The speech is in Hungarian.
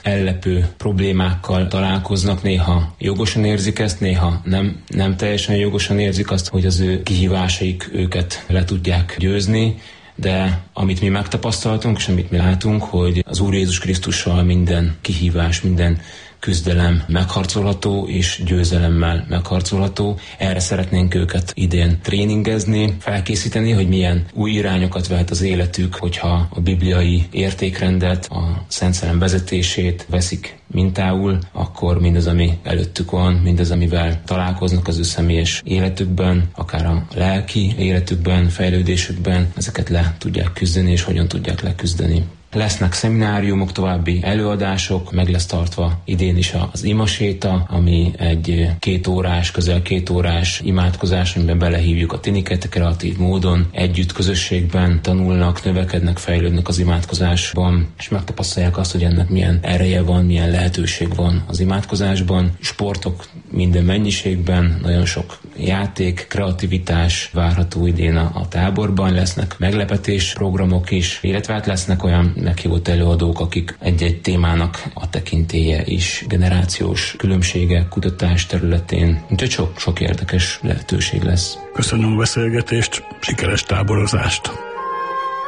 ellepő problémákkal találkoznak, néha jogosan érzik ezt, néha nem teljesen jogosan érzik azt, hogy az ő kihívásaik őket le tudják győzni, de amit mi megtapasztaltunk, és amit mi látunk, hogy az Úr Jézus Krisztussal minden kihívás, minden küzdelem megharcolható és győzelemmel megharcolható. Erre szeretnénk őket idén tréningezni, felkészíteni, hogy milyen új irányokat vehet az életük, hogyha a bibliai értékrendet, a Szent Szellem vezetését veszik mintául, akkor mindaz, ami előttük van, mindaz, amivel találkoznak az ő személyes életükben, akár a lelki életükben, fejlődésükben, ezeket le tudják küzdeni, és hogyan tudják leküzdeni. Lesznek szemináriumok, további előadások, meg lesz tartva idén is az imaséta, ami egy közel 2 órás imádkozás, amiben belehívjuk a tiniket kreatív módon, együtt közösségben tanulnak, növekednek, fejlődnek az imádkozásban, és megtapasztalják azt, hogy ennek milyen ereje van, milyen lehetőség van az imádkozásban. Sportok minden mennyiségben, nagyon sok játék, kreativitás várható idén a táborban, lesznek meglepetés programok is, illetve lesznek olyan meghívott előadók, akik egy-egy témának a tekintélye is, generációs különbségek, kutatás területén. Úgyhogy sok érdekes lehetőség lesz. Köszönöm a beszélgetést, sikeres táborozást!